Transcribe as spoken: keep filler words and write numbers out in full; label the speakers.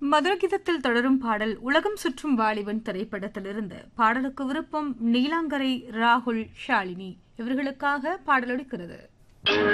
Speaker 1: மதுரகீதத்தில் தொடரும் பாடல் உலகம் சுற்றும் வாலிபன் திரைப்படத்திலிருந்து. பாடலுக்கு விருப்பம் நீலாங்கரை, ராகுல், ஷாலினி இவர்களுக்காக பாடலொலிக்கிறது.